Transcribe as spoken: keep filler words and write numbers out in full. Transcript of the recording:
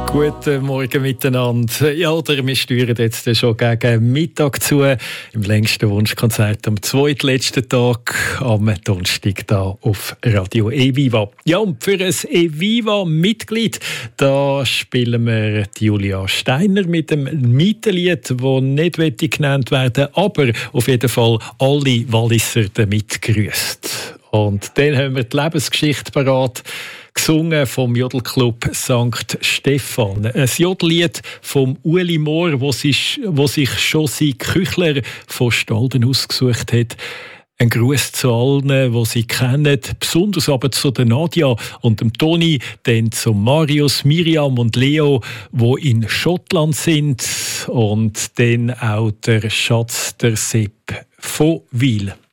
Guten Morgen miteinander. Ja, oder wir steuern jetzt schon gegen Mittag zu. Im längsten Wunschkonzert am zweitletzten Tag am Donnerstag da auf Radio Eviva. Ja, und für ein Eviva-Mitglied, da spielen wir die Julia Steiner mit dem Mietenlied, das nicht genannt werden will, aber auf jeden Fall alle Walliser damit grüßt. Und dann haben wir die Lebensgeschichte parat, gesungen vom Jodelclub Sankt Stephan. Ein Jodellied vom Ueli Mohr, wo sich, wo sich Josi Küchler von Stalden ausgesucht hat. Ein Gruß zu allen, die sie kennen, besonders aber zu der Nadia und dem Toni, dann zu Marius, Miriam und Leo, die in Schottland sind, und dann auch der Schatz, der Sepp von Wil.